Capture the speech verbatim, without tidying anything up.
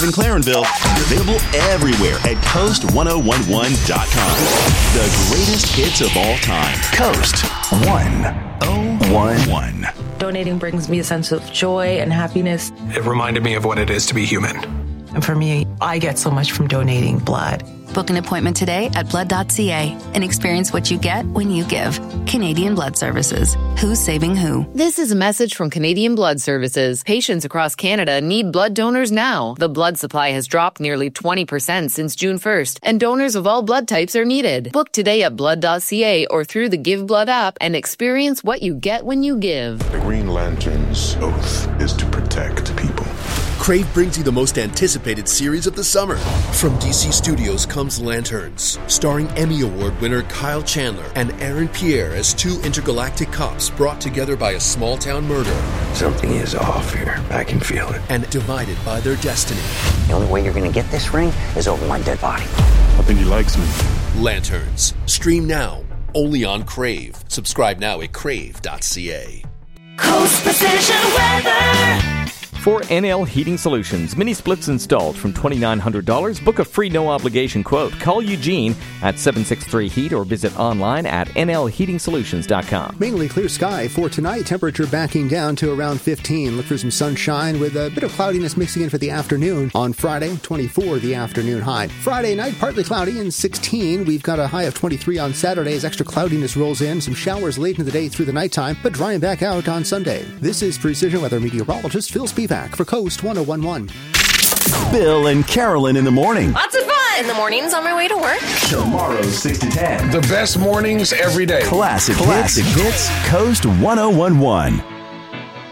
in Clarenville. Available everywhere at coast ten eleven dot com. The greatest hits of all time. Coast ten eleven. Donating brings me a sense of joy and happiness. It reminded me of what it is to be human. And for me, I get so much from donating blood. Book an appointment today at blood dot c a and experience what you get when you give. Canadian Blood Services. Who's saving who? This is a message from Canadian Blood Services. Patients across Canada need blood donors now. The blood supply has dropped nearly twenty percent since June first, and donors of all blood types are needed. Book today at blood dot c a or through the Give Blood app and experience what you get when you give. The Green Lantern's oath is to protect people. Crave brings you the most anticipated series of the summer. From D C Studios comes Lanterns, starring Emmy Award winner Kyle Chandler and Aaron Pierre as two intergalactic cops brought together by a small-town murder. Something is off here. I can feel it. And divided by their destiny. The only way you're going to get this ring is over my dead body. I think he likes me. Lanterns. Stream now. Only on Crave. Subscribe now at crave dot c a. Coast Precision Weather. For N L Heating Solutions, mini splits installed from two thousand nine hundred dollars. Book a free no-obligation quote. Call Eugene at seven six three heat or visit online at n l heating solutions dot com. Mainly clear sky for tonight. Temperature backing down to around fifteen. Look for some sunshine with a bit of cloudiness mixing in for the afternoon. On Friday, twenty-four the afternoon high. Friday night, partly cloudy and sixteen. We've got a high of twenty-three on Saturday as extra cloudiness rolls in. Some showers late in the day through the nighttime, but drying back out on Sunday. This is Precision Weather meteorologist Phil Spivak for Coast ten eleven. Bill and Carolyn in the morning. Lots of fun in the mornings on my way to work. Tomorrow, six to ten. The best mornings every day. Classic, Classic hits. hits. Coast ten eleven.